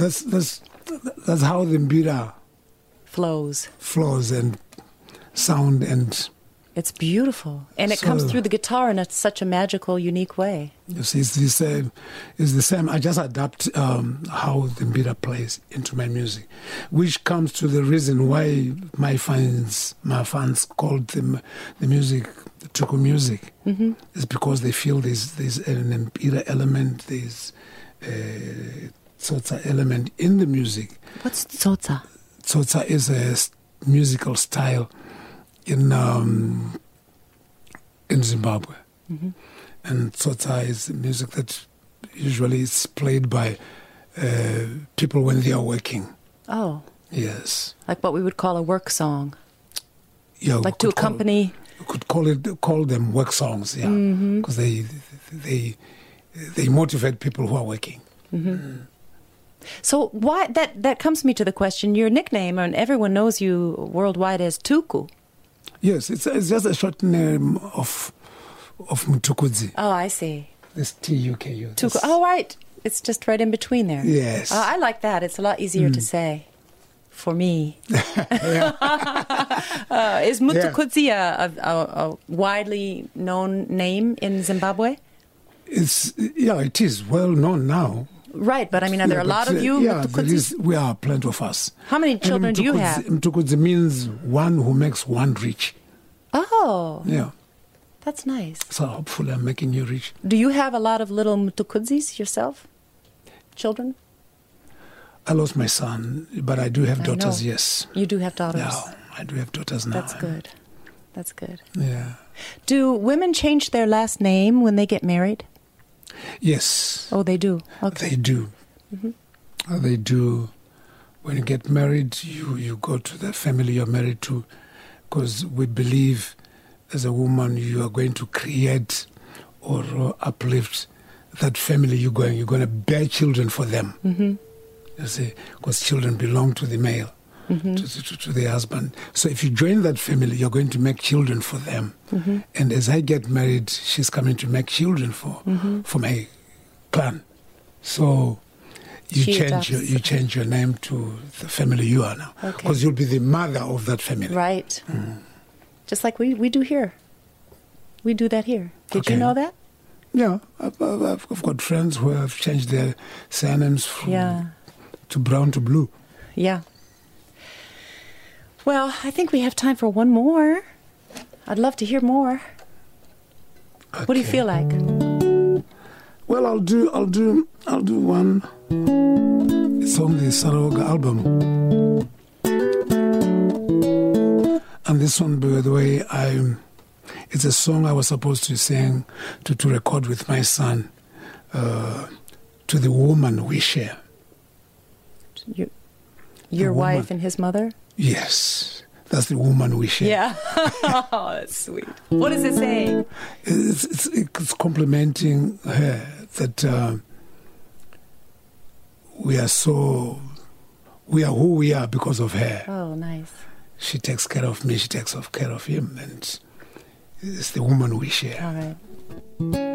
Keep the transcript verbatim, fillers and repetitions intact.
that's that's that's how the mbira flows, flows and sound, and it's beautiful, and it so, comes through the guitar in a, such a magical, unique way. You see, it's the same. It's the same. I just adapt um, how the mbira plays into my music, which comes to the reason why my fans, my fans called them the music Tuku music. Mm-hmm. It's because they feel there's there's an mbira element, there's a tsotsa element in the music. What's tsotsa? Tsotsa is a musical style in um, in Zimbabwe, mm-hmm. and tsotsa is music that usually is played by uh, people when they are working. Oh, yes, like what we would call a work song. Yeah, like to accompany. Call, you could call it call them work songs, yeah, because mm-hmm. they they they motivate people who are working. Mm-hmm. Mm. So why that that comes me to the question: your nickname, and everyone knows you worldwide as Tuku. Yes, it's, it's just a short name of of Mtukudzi. Oh, I see. This T U K U. Tuku. Oh, right. It's just right in between there. Yes. Uh, I like that. It's a lot easier mm. to say for me. uh, is Mtukudzi yeah. a, a, a widely known name in Zimbabwe? It's yeah, it is well known now. Right, but I mean, are there yeah, a lot of you? Yeah, there is, we are plenty of us. How many children do you have? Mtukudzi means one who makes one rich. Oh. Yeah. That's nice. So hopefully I'm making you rich. Do you have a lot of little Mtukudzis yourself? Children? I lost my son, but I do have daughters, yes. You do have daughters? Yeah, I do have daughters now. That's good. That's good. Yeah. Do women change their last name when they get married? Yes. Oh, they do? Okay. They do. Mm-hmm. Uh, they do. When you get married, you, you go to the family you're married to, because we believe as a woman you are going to create or uh, uplift that family you're going. You're going to bear children for them. Mm-hmm. You see, because children belong to the male, mm-hmm. to, to, to the husband. So if you join that family, you're going to make children for them. Mm-hmm. And as I get married, she's coming to make children for mm-hmm. for my clan. So you she change your, you change your name to the family you are now, because okay. you'll be the mother of that family. Right. Mm. Just like we, we do here. We do that here. Did okay. you know that? Yeah, I've, I've, I've got friends who have changed their surnames from yeah. to brown to blue. Yeah. Well, I think we have time for one more. I'd love to hear more. Okay. What do you feel like? Well, I'll do, I'll do, I'll do one. It's on the Sarawoga album, and this one, by the way, I, it's a song I was supposed to sing to to record with my son, uh, to the woman we share. You, your wife and his mother? Yes. That's the woman we share. Yeah. Oh, that's sweet. What does it say? It's, it's, it's complimenting her that uh, we are so, we are who we are because of her. Oh, nice. She takes care of me, she takes care of him, and it's the woman we share. All right.